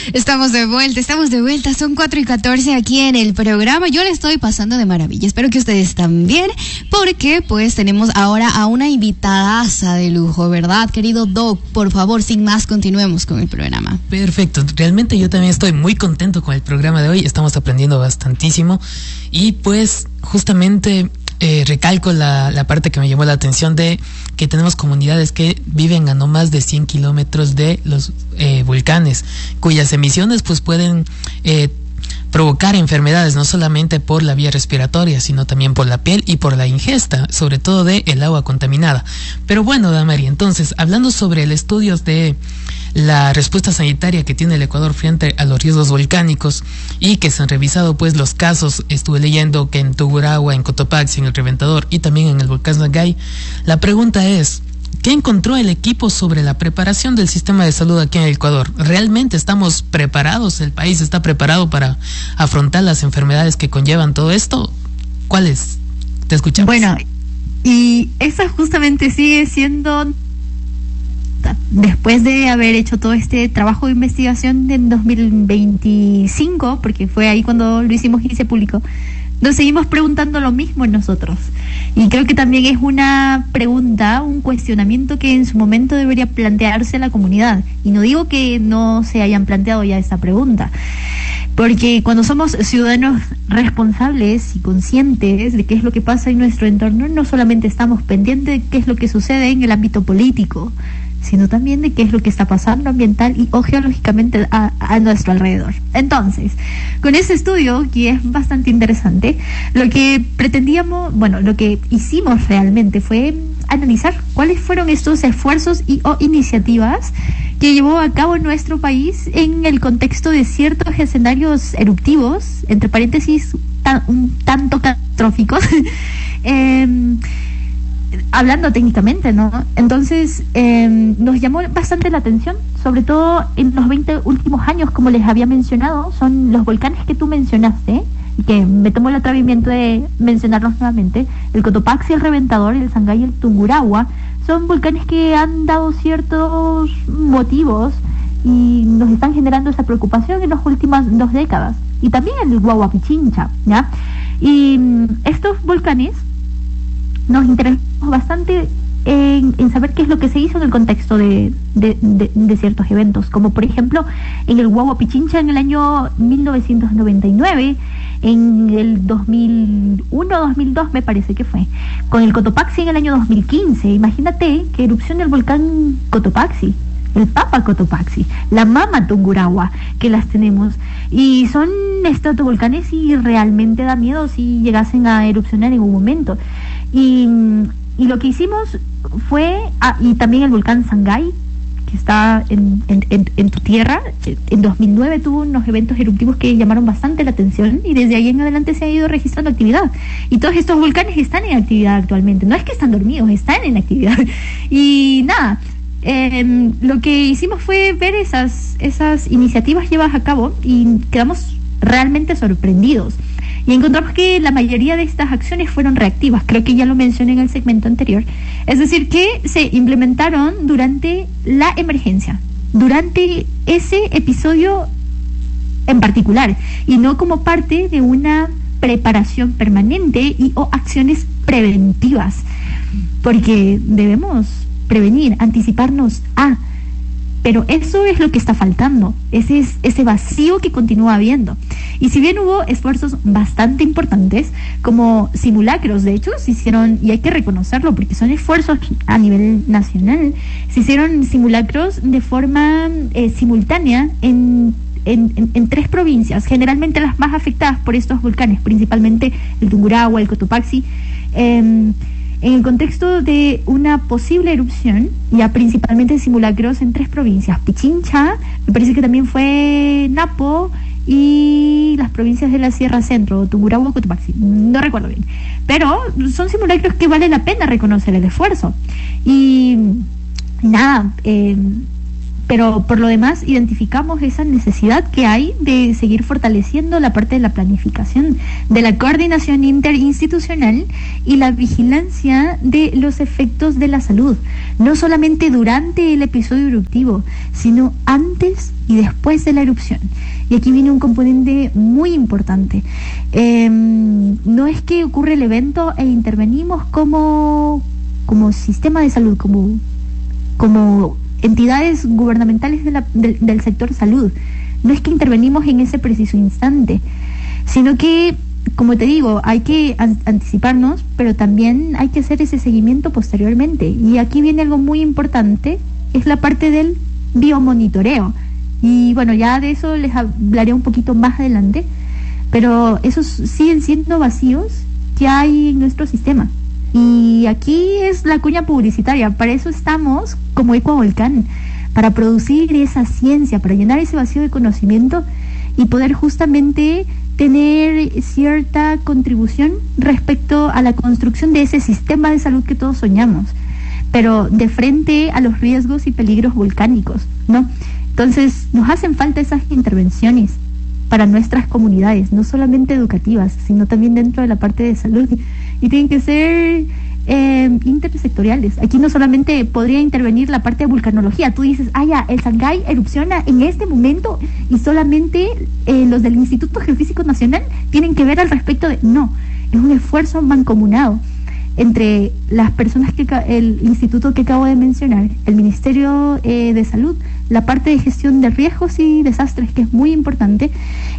Estamos de vuelta, son 4:14 aquí en el programa. Yo le estoy pasando de maravilla, espero que ustedes también, porque pues tenemos ahora a una invitadaza de lujo, ¿verdad, querido Doc? Por favor, sin más, continuemos con el programa. Perfecto, realmente yo también estoy muy contento con el programa de hoy, estamos aprendiendo bastantísimo y pues justamente recalco la parte que me llamó la atención de que tenemos comunidades que viven a no más de 100 kilómetros de los volcanes, cuyas emisiones pues pueden provocar enfermedades no solamente por la vía respiratoria, sino también por la piel y por la ingesta, sobre todo de el agua contaminada. Pero bueno, Damari, entonces, hablando sobre el estudio de la respuesta sanitaria que tiene el Ecuador frente a los riesgos volcánicos y que se han revisado pues los casos, estuve leyendo que en Tungurahua, en Cotopaxi, en el Reventador y también en el volcán Sangay, la pregunta es, ¿qué encontró el equipo sobre la preparación del sistema de salud aquí en el Ecuador? ¿Realmente estamos preparados? ¿El país está preparado para afrontar las enfermedades que conllevan todo esto? ¿Cuáles? Te escuchamos. Bueno, y esa justamente sigue siendo, después de haber hecho todo este trabajo de investigación en 2025, porque fue ahí cuando lo hicimos y se publicó, nos seguimos preguntando lo mismo nosotros. Y creo que también es una pregunta, un cuestionamiento que en su momento debería plantearse la comunidad. Y no digo que no se hayan planteado ya esta pregunta, porque cuando somos ciudadanos responsables y conscientes de qué es lo que pasa en nuestro entorno, no solamente estamos pendientes de qué es lo que sucede en el ámbito político, sino también de qué es lo que está pasando ambiental y o geológicamente a nuestro alrededor. Entonces, con ese estudio, que es bastante interesante, lo que pretendíamos, bueno, lo que hicimos realmente fue analizar cuáles fueron estos esfuerzos y o iniciativas que llevó a cabo nuestro país en el contexto de ciertos escenarios eruptivos, entre paréntesis, un tanto catastróficos, hablando técnicamente, ¿no? Entonces, nos llamó bastante la atención, sobre todo en los 20 últimos años, como les había mencionado, son los volcanes que tú mencionaste, y que me tomó el atrevimiento de mencionarlos nuevamente, el Cotopaxi, el Reventador, el Sangay y el Tungurahua, son volcanes que han dado ciertos motivos y nos están generando esa preocupación en las últimas 2 décadas. Y también el Huayna Pichincha, ¿ya? Y estos volcanes nos interesamos bastante en saber qué es lo que se hizo en el contexto de ciertos eventos, como por ejemplo en el Huayna Pichincha en el año 1999, en el 2001-2002 me parece que fue, con el Cotopaxi en el año 2015. Imagínate que erupción del volcán Cotopaxi, el Papa Cotopaxi, la Mama Tungurahua, que las tenemos, y son estratovolcanes y realmente da miedo si llegasen a erupcionar en un momento. Y lo que hicimos fue, y también el volcán Sangay, que está en tu tierra, en 2009 tuvo unos eventos eruptivos que llamaron bastante la atención y desde ahí en adelante se ha ido registrando actividad. Y todos estos volcanes están en actividad actualmente, no es que están dormidos, están en actividad. Y nada, lo que hicimos fue ver esas iniciativas llevadas a cabo y quedamos realmente sorprendidos. Y encontramos que la mayoría de estas acciones fueron reactivas, creo que ya lo mencioné en el segmento anterior. Es decir, que se implementaron durante la emergencia, durante ese episodio en particular, y no como parte de una preparación permanente y o acciones preventivas, porque debemos prevenir, anticiparnos a... Pero eso es lo que está faltando, ese vacío que continúa habiendo. Y si bien hubo esfuerzos bastante importantes, como simulacros, de hecho, se hicieron, y hay que reconocerlo porque son esfuerzos a nivel nacional, se hicieron simulacros de forma simultánea en 3 provincias, generalmente las más afectadas por estos volcanes, principalmente el Tungurahua, el Cotopaxi, en el contexto de una posible erupción, ya principalmente simulacros en 3 provincias, Pichincha, me parece que también fue Napo, y las provincias de la Sierra Centro, Tungurahua, Cotopaxi, no recuerdo bien, pero son simulacros que vale la pena reconocer el esfuerzo. Y nada, Pero por lo demás identificamos esa necesidad que hay de seguir fortaleciendo la parte de la planificación, de la coordinación interinstitucional y la vigilancia de los efectos de la salud, no solamente durante el episodio eruptivo, sino antes y después de la erupción. Y aquí viene un componente muy importante. No es que ocurre el evento e intervenimos como sistema de salud, como entidades gubernamentales del sector salud. No es que intervenimos en ese preciso instante, sino que, como te digo, hay que anticiparnos, pero también hay que hacer ese seguimiento posteriormente. Y aquí viene algo muy importante, es la parte del biomonitoreo. Y bueno, ya de eso les hablaré un poquito más adelante, pero esos siguen siendo vacíos que hay en nuestro sistema. Y aquí es la cuña publicitaria, para eso estamos como Ecuavolcán, para producir esa ciencia, para llenar ese vacío de conocimiento y poder justamente tener cierta contribución respecto a la construcción de ese sistema de salud que todos soñamos, pero de frente a los riesgos y peligros volcánicos, ¿no? Entonces nos hacen falta esas intervenciones para nuestras comunidades, no solamente educativas, sino también dentro de la parte de salud, y tienen que ser intersectoriales. Aquí no solamente podría intervenir la parte de vulcanología, tú dices, ya, el Sangay erupciona en este momento y solamente los del Instituto Geofísico Nacional tienen que ver al respecto de... No, es un esfuerzo mancomunado entre las personas el instituto que acabo de mencionar, el Ministerio de Salud, la parte de gestión de riesgos y desastres, que es muy importante,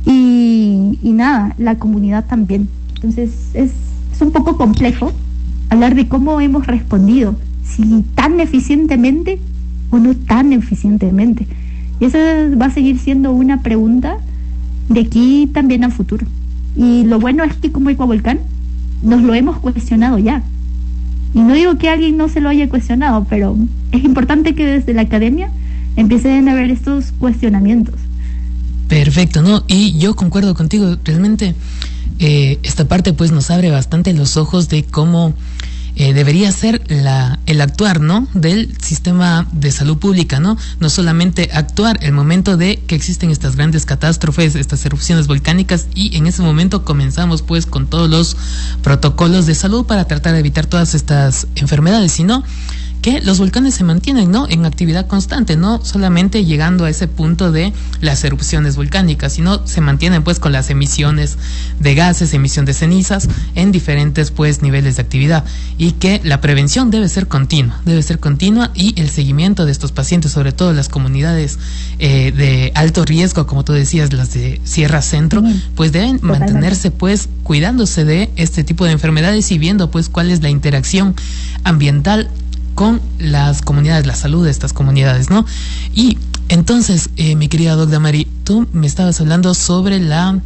y nada, la comunidad también. Entonces es un poco complejo hablar de cómo hemos respondido, si tan eficientemente o no tan eficientemente. Y esa va a seguir siendo una pregunta de aquí también a futuro. Y lo bueno es que como Ecuavolcán nos lo hemos cuestionado ya. Y no digo que alguien no se lo haya cuestionado, pero es importante que desde la academia empiecen a haber estos cuestionamientos. Perfecto, ¿no? Y yo concuerdo contigo, realmente esta parte pues nos abre bastante los ojos de cómo debería ser el actuar, ¿no?, del sistema de salud pública, ¿no? No solamente actuar el momento de que existen estas grandes catástrofes, estas erupciones volcánicas, y en ese momento comenzamos pues con todos los protocolos de salud para tratar de evitar todas estas enfermedades, sino que los volcanes se mantienen, ¿no?, en actividad constante, no solamente llegando a ese punto de las erupciones volcánicas, sino se mantienen pues con las emisiones de gases, emisión de cenizas en diferentes pues niveles de actividad, y que la prevención debe ser continua y el seguimiento de estos pacientes, sobre todo las comunidades de alto riesgo, como tú decías, las de Sierra Centro, pues deben mantenerse pues cuidándose de este tipo de enfermedades y viendo pues cuál es la interacción ambiental con las comunidades, la salud de estas comunidades, ¿no? Y entonces, mi querida Dr. Mari, tú me estabas hablando sobre la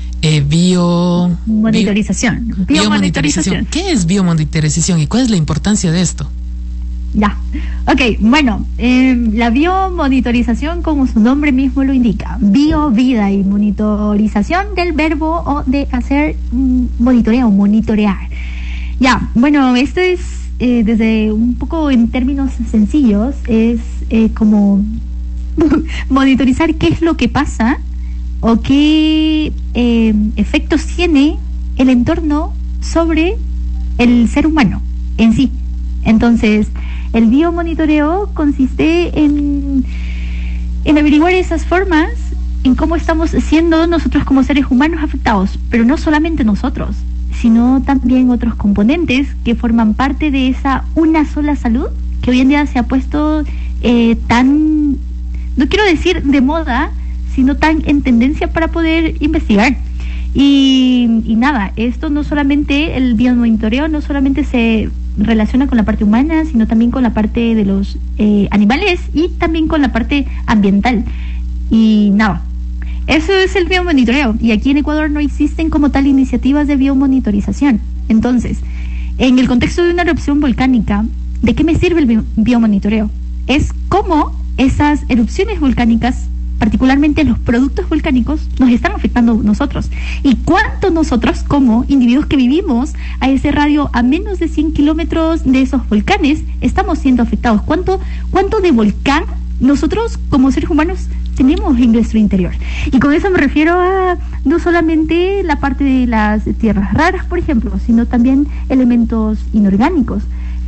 biomonitorización. Biomonitorización. ¿Qué es biomonitorización y cuál es la importancia de esto? Ya, ok, bueno, la biomonitorización, como su nombre mismo lo indica, vida, y monitorización del verbo o de hacer monitoreo, monitorear. Ya, bueno, esto es desde un poco en términos sencillos, es como monitorizar qué es lo que pasa o qué efectos tiene el entorno sobre el ser humano en sí. Entonces, el biomonitoreo consiste en averiguar esas formas en cómo estamos siendo nosotros como seres humanos afectados, pero no solamente nosotros, sino también otros componentes que forman parte de esa una sola salud, que hoy en día se ha puesto tan, no quiero decir de moda, sino tan en tendencia para poder investigar. Y nada, esto no solamente, el biomonitoreo no solamente se relaciona con la parte humana, sino también con la parte de los animales y también con la parte ambiental. Y nada, eso es el biomonitoreo, y aquí en Ecuador no existen como tal iniciativas de biomonitorización. Entonces, en el contexto de una erupción volcánica, ¿de qué me sirve el biomonitoreo? Es cómo esas erupciones volcánicas, particularmente los productos volcánicos, nos están afectando a nosotros, y cuánto nosotros como individuos que vivimos a ese radio a menos de 100 kilómetros de esos volcanes estamos siendo afectados, cuánto de volcán nosotros como seres humanos tenemos en nuestro interior. Y con eso me refiero a no solamente la parte de las tierras raras, por ejemplo, sino también elementos inorgánicos.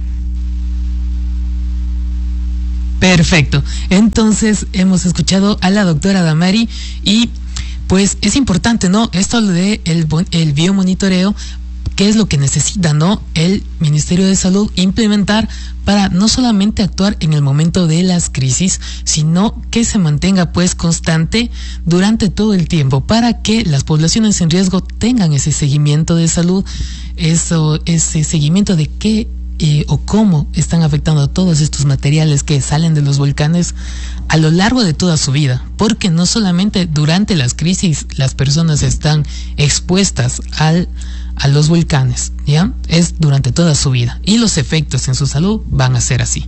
Perfecto. Entonces hemos escuchado a la doctora Damari y pues es importante, ¿no? Esto de el biomonitoreo, ¿qué es lo que necesita, no? El Ministerio de Salud implementar para no solamente actuar en el momento de las crisis, sino que se mantenga pues constante durante todo el tiempo para que las poblaciones en riesgo tengan ese seguimiento de salud, ese seguimiento de qué o cómo están afectando todos estos materiales que salen de los volcanes a lo largo de toda su vida, porque no solamente durante las crisis las personas están expuestas a los volcanes, ¿ya? Es durante toda su vida y los efectos en su salud van a ser así.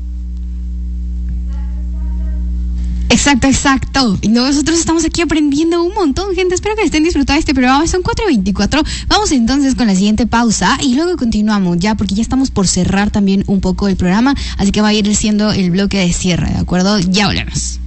Exacto. Y nosotros estamos aquí aprendiendo un montón, gente. Espero que estén disfrutando este programa. Son 4:24. Vamos entonces con la siguiente pausa y luego continuamos ya, porque ya estamos por cerrar también un poco el programa. Así que va a ir siendo el bloque de cierre, ¿de acuerdo? Ya volvemos.